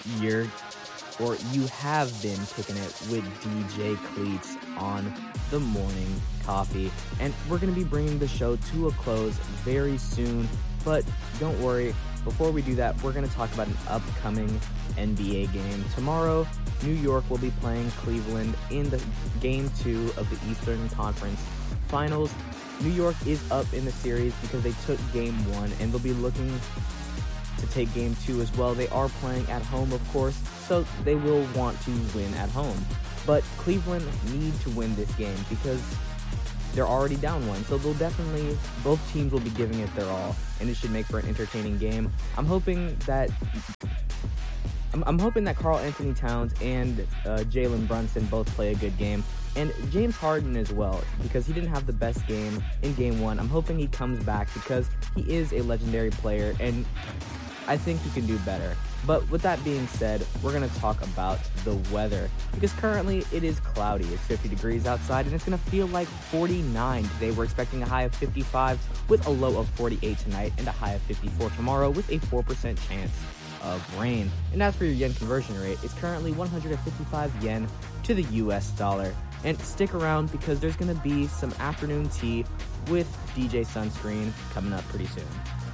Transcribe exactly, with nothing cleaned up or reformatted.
you're or you have been kicking it with D J Cleats on the Morning Coffee. And we're going to be bringing the show to a close very soon. But don't worry, before we do that, we're going to talk about an upcoming N B A game. Tomorrow, New York will be playing Cleveland in the Game two of the Eastern Conference Finals. New York is up in the series because they took Game one, and they'll be looking to take Game two as well. They are playing at home, of course, so they will want to win at home. But Cleveland need to win this game because they're already down one, so they'll definitely, both teams will be giving it their all, and it should make for an entertaining game. I'm hoping that I'm, I'm hoping that Karl Anthony Towns and uh, Jalen Brunson both play a good game, and James Harden as well, because he didn't have the best game in Game one. I'm hoping he comes back because he is a legendary player, and I think he can do better. But with that being said, we're going to talk about the weather, because currently it is cloudy. It's fifty degrees outside, and it's going to feel like forty-nine today. We're expecting a high of fifty-five with a low of forty-eight tonight and a high of fifty-four tomorrow with a four percent chance of rain. And as for your yen conversion rate, it's currently one hundred fifty-five yen to the U S dollar. And stick around because there's going to be some afternoon tea with D J Sunscreen coming up pretty soon.